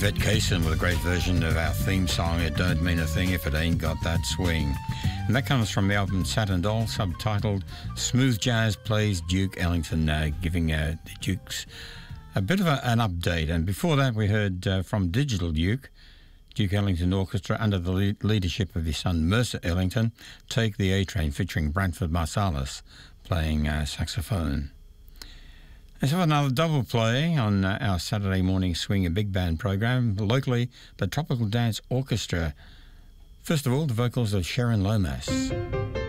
Yvette Kaysen with a great version of our theme song, It Don't Mean a Thing If It Ain't Got That Swing. And that comes from the album Saturn Doll, subtitled Smooth Jazz Plays Duke Ellington, giving the Dukes a bit of an update. And before that, we heard from Digital Duke Ellington Orchestra, under the leadership of his son Mercer Ellington, Take the A-Train, featuring Branford Marsalis playing saxophone. Let's have another double play on our Saturday morning swing and big band program. Locally, the Tropical Dance Orchestra. First of all, the vocals of Sharon Lomas.